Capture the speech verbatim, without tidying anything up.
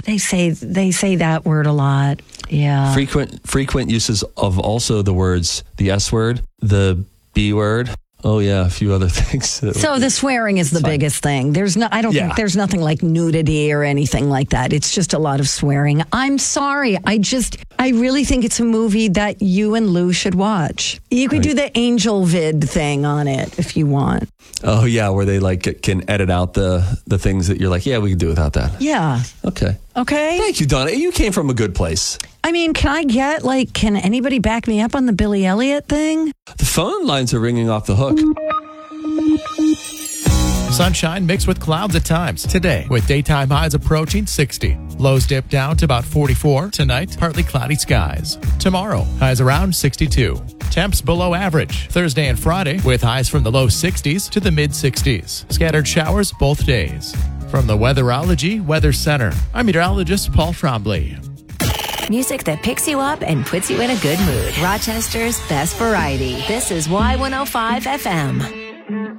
They say they say that word a lot. Yeah. Frequent frequent uses of also the words, the S word, the B word. Oh, yeah, a few other things. So the swearing is the Fine. biggest thing. There's no, I don't Yeah. think there's nothing like nudity or anything like that. It's just a lot of swearing. I'm sorry. I just, I really think it's a movie that you and Lou should watch. You could Right. do the angel vid thing on it if you want. Oh, yeah, where they like can edit out the, the things that you're like, yeah, we can do without that. Yeah. Okay. Okay. Thank you, Donna. You came from a good place. I mean, can I get, like, can anybody back me up on the Billy Elliot thing? The phone lines are ringing off the hook. Sunshine mixed with clouds at times today, with daytime highs approaching sixty. Lows dip down to about forty-four. Tonight, partly cloudy skies. Tomorrow, highs around sixty-two. Temps below average. Thursday and Friday, with highs from the low sixties to the mid sixties. Scattered showers both days. From the Weatherology Weather Center, I'm meteorologist Paul Trombley. Music that picks you up and puts you in a good mood. Rochester's best variety. This is Y one oh five F M.